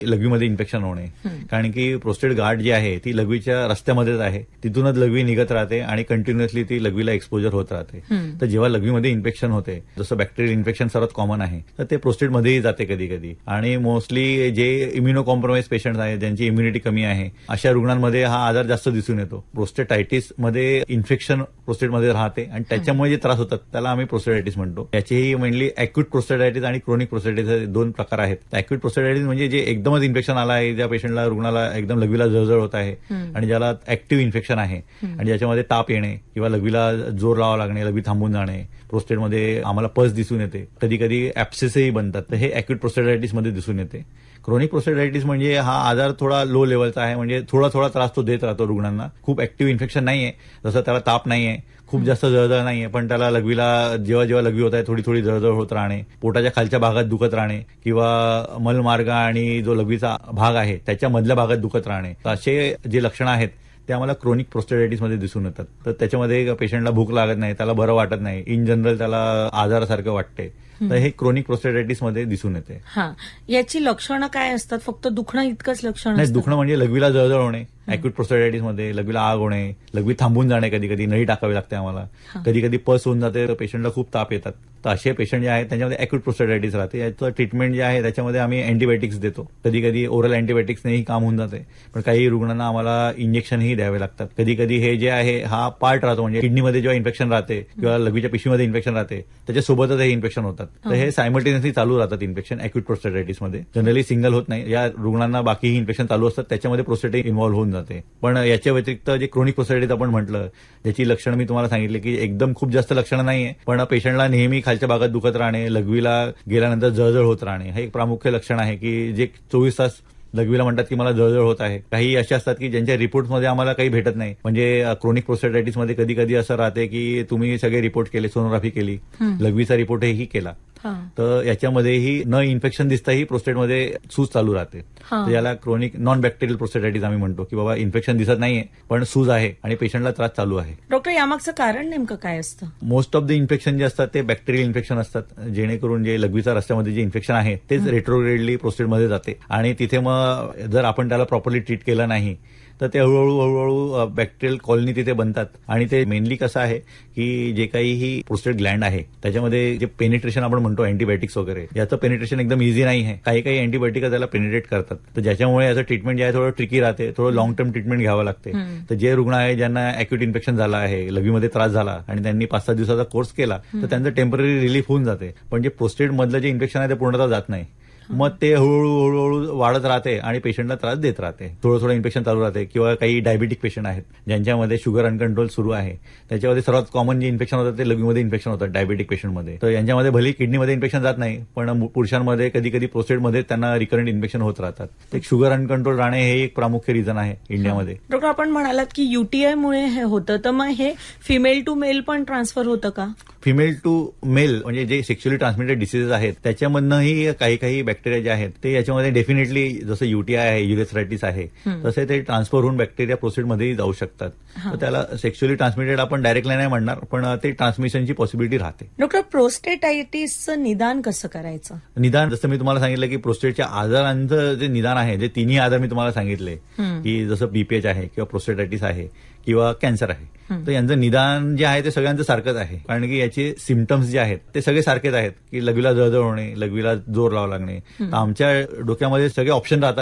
लघवीमध्ये infection होणे. कारण की प्रोस्टेट गाठ जी आहे ती लघवीच्या रस्त्यामध्येच आहे, तिथूनच लघवी निघत राहते आणि कंटिन्युअसली ती लघवीला एक्सपोजर होत राहते. तर जेव्हा लघवीमध्ये इन्फेक्शन होते, जसं बॅक्टेरियल इन्फेक्शन सर्वात कॉमन आहे, तर ते प्रोस्टेटमध्येही जाते कधी कधी. आणि मोस्टली जे इम्युनो कॉम्प्रोमाइज पेशंट आहेत, ज्यांची इम्युनिटी कमी आहे, अशा रुग्णांमध्ये हा आजार जास्त दिसून येतो. प्रोस्टेटायटिस मध्ये इन्फेक्शन प्रोस्टेटमध्ये राहते आणि त्याच्यामुळे जे त्रास होतात त्याला आम्ही प्रोस्टेटायटिस म्हणतो. याचेही मेनली अॅक्यूट प्रोस्टेटायटिस आणि क्रोनिक प्रोस्टेटायटिस दोन प्रकार आहेत. अॅक्यूट प्रोस्टेटायटिस म्हणजे जे एकदमच इन्फेक्शन आला आहे, ज्या पेशंटला रुग्णाला एकदम लघवीला जळजळ होत आहे आणि ज्याला ऍक्टिव्ह इन्फेक्शन आहे आणि ज्याच्यामध्ये ताप येणे किंवा लघवीला जोर लावा लागणे, लघवी थांबून जाणे, प्रोस्टेटमध्ये आम्हाला पस दिसून येते, कधी कधी ऍप्सेसही बनतात, तर हे अॅक्यूट प्रोस्टेटायटिस मध्ये दिसून येते. क्रोनिक प्रोस्टेटायटिस म्हणजे हा आजार थोडा लो लेवलचा आहे, म्हणजे थोडा थोडा त्रास तो देत राहतो रुग्णांना. खूप ऍक्टिव्ह इन्फेक्शन नाहीये, जसं त्याला ताप नाहीये, खूप जास्त जळजळ नाहीये, पण त्याला लघवीला जेव्हा जेव्हा लघवी होत आहे थोडी थोडी जळजळ होत राहणे, पोटाच्या खालच्या भागात दुखत राहणे किंवा मलमार्ग आणि जो लघवीचा भाग आहे त्याच्या मधल्या भागात दुखत राहणे, असे जे लक्षणं आहेत ते आम्हाला क्रोनिक प्रोस्टेटायटिसमध्ये दिसून येतात. तर त्याच्यामध्ये पेशंटला भूक लागत नाही, त्याला बरं वाटत नाही, इन जनरल त्याला आजारासारखं वाटते, तर हे क्रोनिक प्रोस्टेटायटिसमध्ये दिसून येते. याची लक्षणं काय असतात? फक्त दुखणं इतकंच लक्षण नाही, दुखणं म्हणजे लघवीला जळजळ होणे, अॅक्यूट प्रोस्टेटायटिसमध्ये लघवीला आग होणे, लघवी थांबून जाणे, कधी कधी नळी टाकावी लागते आम्हाला, कधी कधी पस होऊन जाते, तर पेशंटला खूप ताप येतात. तर असे पेशंट जे आहेत त्यांच्यामध्ये अॅक्यूट प्रोस्टेटायटिस राहते. याचं ट्रीटमेंट जे आहे त्याच्यामध्ये आम्ही अँटीबायोटिक्स देतो. कधी कधी ओरल अँटीबायोटिक्सनेही काम होऊन जाते, पण काही रुग्णांना आम्हाला इंजेक्शनही द्यावे लागतात. कधी कधी हे जे आहे हा पार्ट राहतो, म्हणजे किडनीमध्ये जेव्हा इन्फेक्शन राहते किंवा लघवीच्या पिशवीमध्ये इन्फेक्शन राहते त्याच्यासोबतच हे इन्फेक्शन होतात. तर हे सायमल्टेनियसली चालू राहतात इन्फेक्शन अॅक्यूट प्रोस्टेटायटिसमध्ये. जनरली सिंगल होत नाही, या रुग्णांना बाकीही इन्फेक्शन चालू असतात, त्याच्यामध्ये प्रोस्टेट इन्व्हॉल्व्ह होऊन जाते. पण याच्या व्यतिरिक्त जे क्रोनिक प्रोस्टेटायटिस आपण म्हटलं, ज्याची लक्षणं मी तुम्हाला सांगितले की एकदम खूप जास्त लक्षणं नाहीये, पण पेशंटला नेहमी खालच्या भागात दुखत राहणे, लघवीला गेल्यानंतर जळजळ होत राहणे, हे एक प्रामुख्य लक्षण आहे की जे 24 तास लघवीला म्हणतात की मला जळजळ होत आहे. काही असे असतात की ज्यांच्या रिपोर्टमध्ये आम्हाला काही भेटत नाही. म्हणजे क्रोनिक प्रोस्टेटायटिसमध्ये कधी कधी असं राहते की तुम्ही सगळे रिपोर्ट केले, सोनोग्राफी केली, लघवीचा रिपोर्टही केला, तर याच्यामध्येही न इन्फेक्शन दिसताही प्रोस्टेटमध्ये सूज चालू राहते. तर याला क्रोनिक नॉन बॅक्टेरियल प्रोस्टेटायटिस आम्ही म्हणतो, की बाबा इन्फेक्शन दिसत नाहीये पण सूज आहे आणि पेशंटला त्रास चालू आहे. डॉक्टर, यामागचं कारण नेमकं काय असतं? मोस्ट ऑफ द इन्फेक्शन जे असतात ते बॅक्टेरियल इन्फेक्शन असतात, जेणेकरून जे लघवीच्या रस्त्यामध्ये जे इन्फेक्शन आहे तेच रेट्रोग्रेडली प्रोस्टेटमध्ये जाते आणि तिथे मग जर आपण त्याला प्रॉपरली ट्रीट केलं नाही तर ते हळूहळू बॅक्टेरियल कॉलनी तिथे बनतात. आणि ते मेनली कसं आहे की जे काही प्रोस्टेट ग्लँड आहे त्याच्यामध्ये जे पेनिट्रेशन आपण म्हणतो अँटीबायोटिक्स वगैरे, याचं पेनिट्रेशन एकदम इझी नाही आहे. काही अँटीबायोटिक त्याला पेनिट्रेट करतात, तर ज्याच्यामुळे याचं ट्रीटमेंट जे आहे थोडं ट्रिकी राहते, थोडं लॉंग टर्म ट्रीटमेंट घ्यावं लागते. तर जे रुग्ण आहे ज्यांना अॅक्यूट इन्फेक्शन झालं आहे, लघवीमध्ये त्रास झाला आणि त्यांनी 5-7 दिवसाचा कोर्स केला तर त्यांचं टेम्पररी रिलीफ होऊन जाते, पण जे प्रोस्टेट मधलं जे इन्फेक्शन आहे ते पूर्णतः जात नाही. मग ते हळूहळू वाढत राहते आणि पेशंटला त्रास देत राहते, थोडं इन्फेक्शन चालू राहते. किंवा काही डायबेटिक पेशंट आहेत ज्यांच्यामध्ये शुगर अनकंट्रोल सुरू आहे, त्याच्यामध्ये सर्वात कॉमन जे इन्फेक्शन होतात ते लघवीमध्ये इन्फेक्शन होतात डायबेटिक पेशंटमध्ये. तर यांच्यामध्ये भले किडनीमध्ये इन्फेक्शन जात नाही, पण पुरुषांमध्ये कधी कधी प्रोस्टेटमध्ये त्यांना रिकरंट इन्फेक्शन होत राहतात. एक शुगर अनकंट्रोल राहणे हे एक प्रामुख्य रिझन आहे इंडियामध्ये. डॉक्टर, आपण म्हणालात की युटीआयमुळे हे होतं, तर मग हे फिमेल टू मेल पण ट्रान्सफर होतं का? फिमेल टू मेल म्हणजे जे सेक्शुअली ट्रान्समिटेड डिसीजेस आहेत त्याच्यामधनंही काही बॅक्टेरिया जे आहेत ते याच्यामध्ये डेफिनेटली, जसं युटीआय आहे, युरेथ्रायटिस आहे, तसे ते ट्रान्सफर होऊन बॅक्टेरिया प्रोस्टेटमध्येही जाऊ शकतात. तर त्याला सेक्शुअली ट्रान्समिटेड आपण डायरेक्टली नाही म्हणणार, पण ते ट्रान्समिशनची पॉसिबिलिटी राहते. डॉक्टर, प्रोस्टेटायटिसचं निदान कसं करायचं? निदान जसं मी तुम्हाला सांगितलं की प्रोस्टेटच्या आजारांचं जे निदान आहे, जे तिन्ही आजार मी तुम्हाला सांगितले की जसं बीपीएच आहे किंवा प्रोस्टेटायटिस आहे किंवा कॅन्सर आहे, तर यांचं निदान जे आहे ते सगळ्यांचं सारखंच आहे. कारण की याचे सिम्पटम्स जे आहेत ते सगळे सारखेच आहेत, की लघवीला जळजळ होणे, लघवीला जोर लावा लागणे. तर आमच्या डोक्यामध्ये सगळे ऑप्शन राहतात